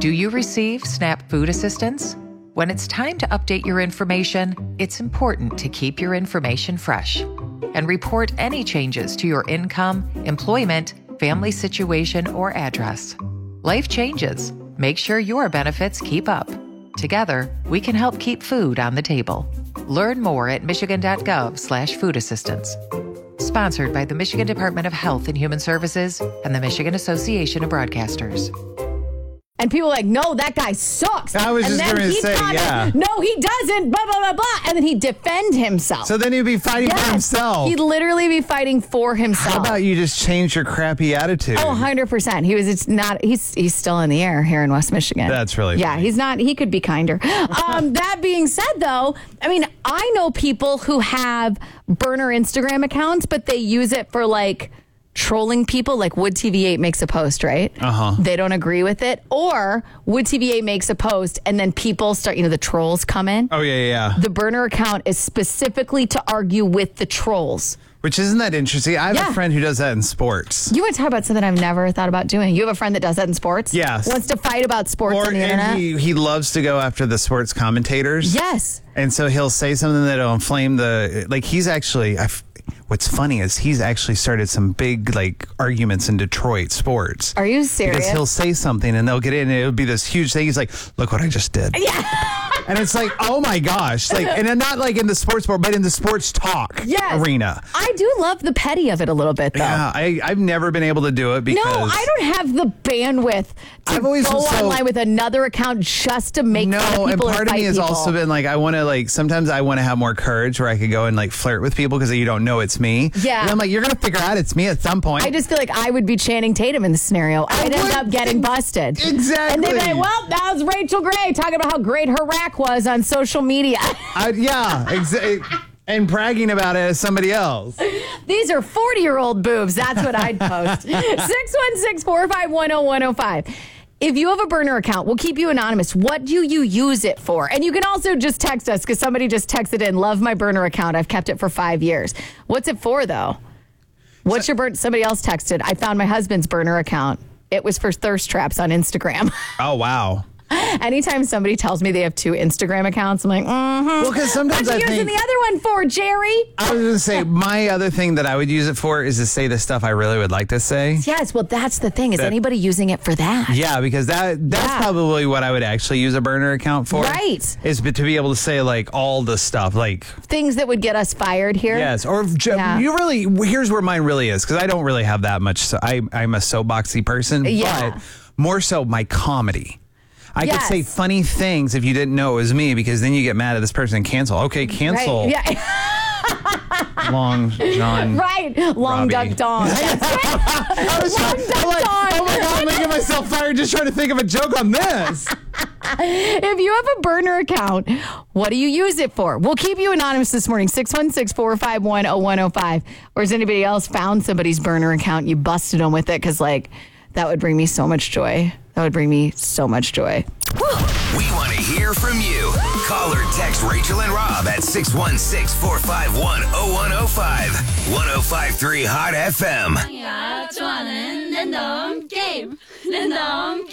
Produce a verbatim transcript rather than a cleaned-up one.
Do you receive SNAP food assistance? When it's time to update your information, it's important to keep your information fresh and report any changes to your income, employment, family situation, or address. Life changes. Make sure your benefits keep up. Together, we can help keep food on the table. Learn more at michigan.gov slash food assistance. Sponsored by the Michigan Department of Health and Human Services and the Michigan Association of Broadcasters. And people are like, no, that guy sucks. I was and just going to say, comment, yeah. No, he doesn't, blah, blah, blah, blah. And then he'd defend himself. So then he'd be fighting yes. for himself. He'd literally be fighting for himself. How about you just change your crappy attitude? Oh, one hundred percent. He was it's not, he's he's still in the air here in West Michigan. That's really Yeah, funny. he's not, he could be kinder. um, that being said, though, I mean, I know people who have burner Instagram accounts, but they use it for like, trolling people. Like Wood T V eight makes a post, right? Uh-huh. They don't agree with it. Or Wood T V eight makes a post and then people start, you know, the trolls come in. Oh, yeah, yeah. The burner account is specifically to argue with the trolls. Which isn't that interesting? I have Yeah. a friend who does that in sports. You want to talk about something I've never thought about doing? You have a friend that does that in sports? Yes. Wants to fight about sports Or, on the internet? and he, he loves to go after the sports commentators. Yes. And so he'll say something that'll inflame the, like he's actually, I, what's funny is he's actually started some big like arguments in Detroit sports. Are you serious? Because he'll say something and they'll get in and it'll be this huge thing. He's like, look what I just did. Yeah. And it's like, oh my gosh. Like, and then not like in the sports world, but in the sports talk Yes. arena. I do love the petty of it a little bit, though. Yeah, I, I've never been able to do it because... No, I don't have the bandwidth to I've always go so- online with another account just to make No, fun of and people part or of fight me has people. also been like, I want to like, sometimes I want to have more courage where I could go and like flirt with people because you don't know it's me. Yeah. And I'm like, you're going to figure out it's me at some point. I just feel like I would be Channing Tatum in the scenario. I I'd end would up getting think- busted. Exactly. And they'd be like, well, that was Rachel Gray talking about how great her rack was on social media. I, yeah, exactly. And bragging about it as somebody else. These are forty-year-old boobs. That's what I'd post. six one six, four five one, oh one oh five. If you have a burner account, we'll keep you anonymous. What do you use it for? And you can also just text us because somebody just texted in, love my burner account. I've kept it for five years. What's it for, though? What's your burn? Somebody else texted, I found my husband's burner account. It was for thirst traps on Instagram. Oh, wow. Anytime somebody tells me they have two Instagram accounts, I'm like, mm-hmm. Well, because sometimes What I you using think... the other one for, Jerry? I was going to say, my other thing that I would use it for is to say the stuff I really would like to say. Yes, well, that's the thing. Is That- anybody using it for that? Yeah, because that that's Yeah. probably what I would actually use a burner account for. Right. Is to be able to say like all the stuff, like Things that would get us fired here. yes, or j- Yeah. you really. Here's where mine really is because I don't really have that much. So I I'm a soapboxy person, Yeah. but more so my comedy. I Yes. could say funny things if you didn't know it was me because then you get mad at this person and cancel. Okay, cancel. Right. Yeah. Long John. Right. Long Robbie. duck dong. That's right. I was Long trying- duck I'm like, dong. oh my god, I'm making myself fired just trying to think of a joke on this. If you have a burner account, what do you use it for? We'll keep you anonymous this morning, six one six, four five one, oh one oh five. Or has anybody else found somebody's burner account? You busted them with it because, like, that would bring me so much joy. That would bring me so much joy. We want to hear from you. Call or text Rachel and Rob at six one six, four five one, oh one oh five. ten fifty-three Hot F M. 야, 좋아하는 랜덤 게임. 랜덤